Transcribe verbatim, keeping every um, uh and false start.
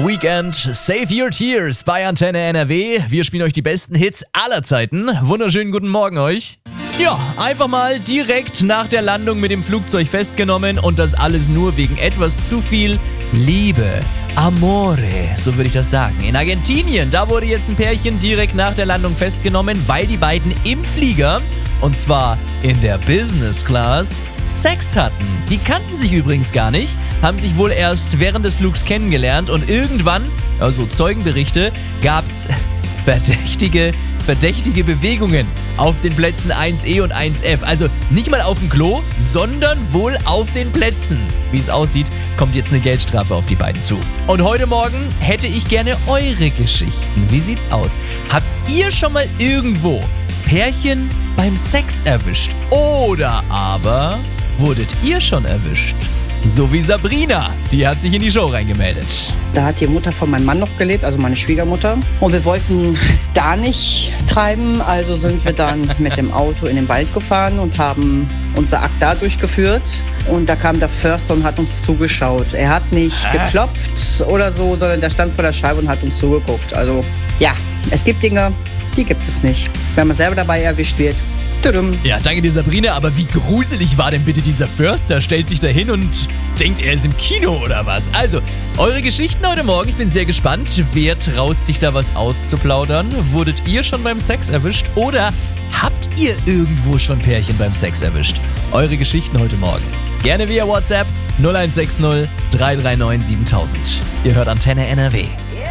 Weekend, Save Your Tears bei Antenne N R W. Wir spielen euch die besten Hits aller Zeiten. Wunderschönen guten Morgen euch. Ja, einfach mal direkt nach der Landung mit dem Flugzeug festgenommen und das alles nur wegen etwas zu viel Liebe. Amore, so würde ich das sagen. In Argentinien, da wurde jetzt ein Pärchen direkt nach der Landung festgenommen, weil die beiden im Flieger, und zwar in der Business Class, Sex hatten. Die kannten sich übrigens gar nicht, haben sich wohl erst während des Flugs kennengelernt und irgendwann, also Zeugenberichte, gab's verdächtige, verdächtige Bewegungen auf den Plätzen eins E und eins F. Also nicht mal auf dem Klo, sondern wohl auf den Plätzen. Wie es aussieht, kommt jetzt eine Geldstrafe auf die beiden zu. Und heute Morgen hätte ich gerne eure Geschichten. Wie sieht's aus? Habt ihr schon mal irgendwo Pärchen beim Sex erwischt? Oder aber wurdet ihr schon erwischt? So wie Sabrina, die hat sich in die Show reingemeldet. Da hat die Mutter von meinem Mann noch gelebt, also meine Schwiegermutter. Und wir wollten es da nicht treiben, also sind wir dann mit dem Auto in den Wald gefahren und haben unser Akt da durchgeführt. Und da kam der Förster und hat uns zugeschaut. Er hat nicht Hä? geklopft oder so, sondern der stand vor der Scheibe und hat uns zugeguckt. Also ja, es gibt Dinge, die gibt es nicht. Wenn man selber dabei erwischt wird, tudum. Ja, danke dir, Sabrina, aber wie gruselig war denn bitte dieser Förster? Stellt sich da hin und denkt, er ist im Kino oder was? Also, eure Geschichten heute Morgen, ich bin sehr gespannt. Wer traut sich da was auszuplaudern? Wurdet ihr schon beim Sex erwischt oder habt ihr irgendwo schon Pärchen beim Sex erwischt? Eure Geschichten heute Morgen. Gerne via WhatsApp null eins sechs null drei drei neun siebentausend. Ihr hört Antenne N R W.